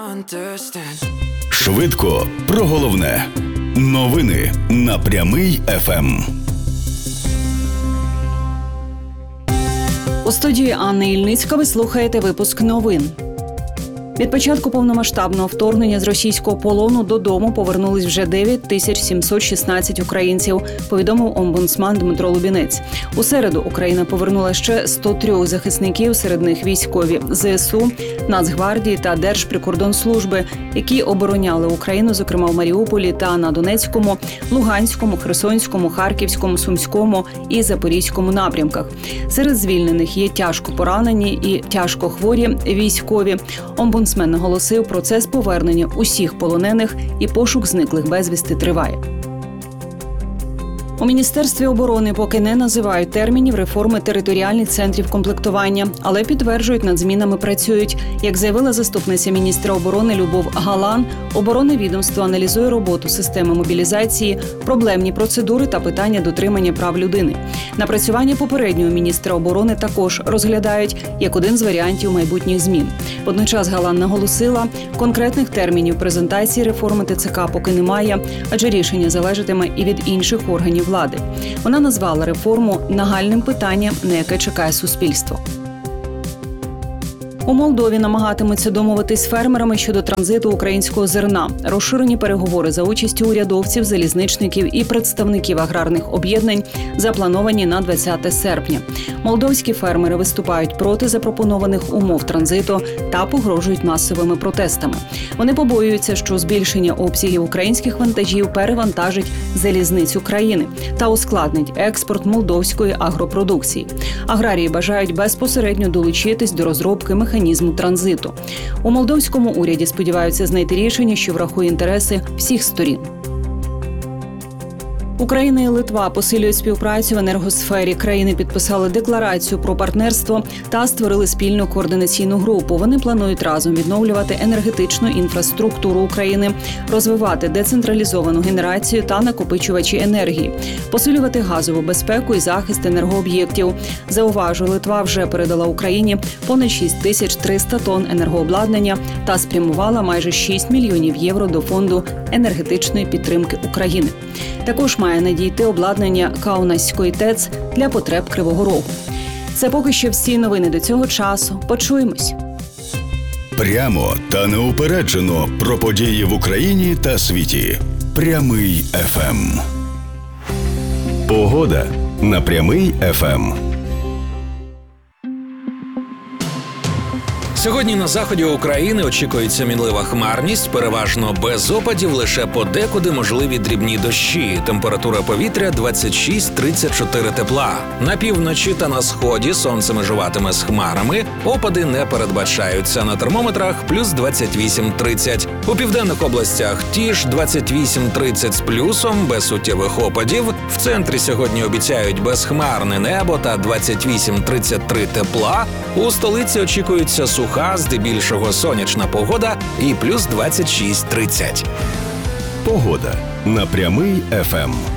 Швидко про головне. Новини на Прямий ФМ. У студії Анни Ільницька ви слухаєте випуск новин. Від початку повномасштабного вторгнення з російського полону додому повернулись вже 9716 українців, повідомив омбудсман Дмитро Лубінець. У середу Україна повернула ще 103 захисників, серед них військові ЗСУ, Нацгвардії та Держприкордонслужби, які обороняли Україну, зокрема в Маріуполі та на Донецькому, Луганському, Херсонському, Харківському, Сумському і Запорізькому напрямках. Серед звільнених є тяжко поранені і тяжко хворі військові. Омбудсмен наголосив, процес повернення усіх полонених і пошук зниклих безвісти триває. У Міністерстві оборони поки не називають термінів реформи територіальних центрів комплектування, але підтверджують, над змінами працюють. Як заявила заступниця міністра оборони Любов Галан, оборонне відомство аналізує роботу системи мобілізації, проблемні процедури та питання дотримання прав людини. Напрацювання попереднього міністра оборони також розглядають як один з варіантів майбутніх змін. Водночас Галан наголосила, конкретних термінів презентації реформи ТЦК поки немає, адже рішення залежатиме і від інших органів влади. Вона назвала реформу нагальним питанням, на яке чекає суспільство. У Молдові намагатимуться домовитись з фермерами щодо транзиту українського зерна. Розширені переговори за участю урядовців, залізничників і представників аграрних об'єднань заплановані на 20 серпня. Молдовські фермери виступають проти запропонованих умов транзиту та погрожують масовими протестами. Вони побоюються, що збільшення обсягів українських вантажів перевантажить залізницю країни та ускладнить експорт молдовської агропродукції. Аграрії бажають безпосередньо долучитись до розробки механізму транзиту. У молдовському уряді сподіваються знайти рішення, що врахує інтереси всіх сторін. Україна і Литва посилюють співпрацю в енергосфері. Країни підписали декларацію про партнерство та створили спільну координаційну групу. Вони планують разом відновлювати енергетичну інфраструктуру України, розвивати децентралізовану генерацію та накопичувачі енергії, посилювати газову безпеку і захист енергооб'єктів. Зауважу, Литва вже передала Україні понад 6300 тонн енергообладнання та спрямувала майже 6 мільйонів євро до Фонду енергетичної підтримки України. Також має надійти обладнання Каунаської ТЕЦ для потреб Кривого Рогу. Це поки що всі новини до цього часу. Почуємось. Прямо та неупереджено про події в Україні та світі. Прямий ФМ. Погода на Прямий ФМ. Сьогодні на заході України очікується мінлива хмарність, переважно без опадів, лише подекуди можливі дрібні дощі. Температура повітря 26-34 тепла. На півночі та на сході сонце межуватиме з хмарами, опади не передбачаються. На термометрах плюс 28-30. У південних областях ті ж 28-30 з плюсом, без суттєвих опадів. В центрі сьогодні обіцяють безхмарне небо та 28-33 тепла. У столиці очікується суха, здебільшого сонячна погода і плюс 26-30. Погода на Прямий ФМ.